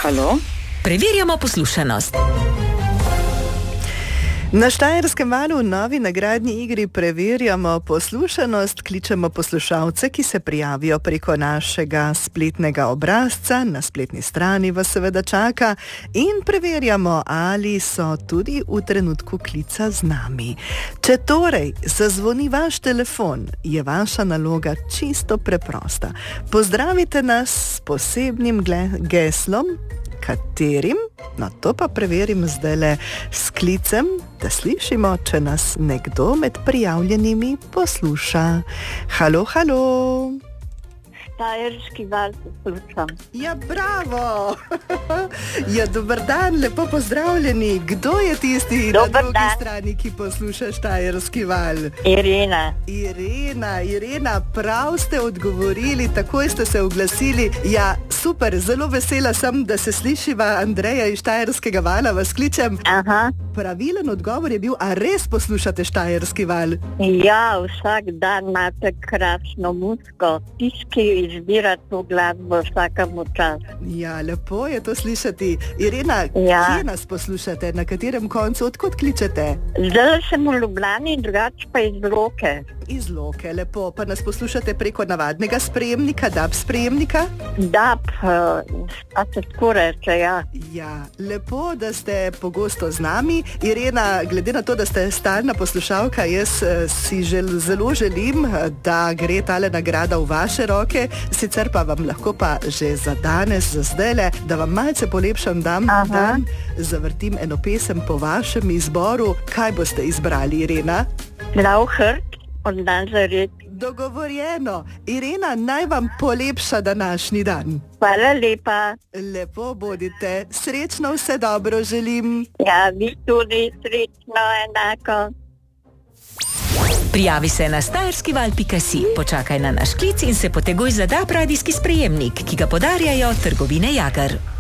Halo? Preverjamo poslušanost. Na Štajerskem valu v novi nagradni igri preverjamo poslušanost, kličemo poslušalce, ki se prijavijo preko našega spletnega obrazca, na spletni strani vas seveda čaka, in preverjamo, ali so tudi v trenutku klica z nami. Če torej zazvoni vaš telefon, je vaša naloga čisto preprosta. Pozdravite nas s posebnim geslom, katerim, no to pa preverim zdajle s klicem, da slišimo, če nas nekdo med prijavljenimi posluša. Halo, halo. Štajerski val poslušam. Ja, bravo! Ja, dober dan, lepo pozdravljeni. Kdo je tisti na drugi strani, ki posluša Štajerski val? Irena, prav ste odgovorili, takoj ste se oglasili. Ja, super, zelo vesela sem, da se slišiva. Andreja iz Štajerskega vala vas kličem. Aha. Pravilen odgovor je bil, a res poslušate Štajerski val? Ja, vsak dan imate krasno muziko. Tisti izbira to glasbo vsakemu času. Ja, lepo je to slišati. Irena, ja. Kje nas poslušate? Na katerem koncu? Odkot kličete? Zdaj sem v Ljubljani, drugače pa iz Loke. Iz Loke, lepo. Pa nas poslušate preko navadnega sprejemnika, DAB sprejemnika? DAB, a se tako reče, ja. Ja, lepo, da ste pogosto z nami. Irena, glede na to, da ste stalna poslušalka, jaz si zelo želim, da gre tale nagrada v vaše roke. Sicer pa vam lahko pa že za danes, za zdajle, da vam malce polepšam dan, zavrtim eno pesem po vašem izboru. Kaj boste izbrali, Irena? Lauhrt od Nazaret. Dogovorjeno. Irena, naj vam polepša današnji dan. Hvala lepa. Lepo bodite. Srečno, vse dobro želim. Ja, vi tudi srečno, enako. Prijavi se na štajerskival.si, počakaj na naš klic in se poteguj za DAB radijski sprejemnik, ki ga podarjajo Trgovine Jagr.